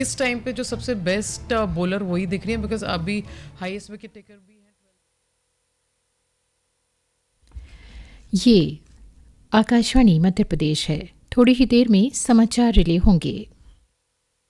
इस टाइम पे जो सबसे बेस्ट बॉलर वही दिख रही है, बिकॉज अभी हाईएस्ट विकेट टेकर भी है। ये आकाशवाणी मध्य प्रदेश है। थोड़ी ही देर में समाचार रिले होंगे।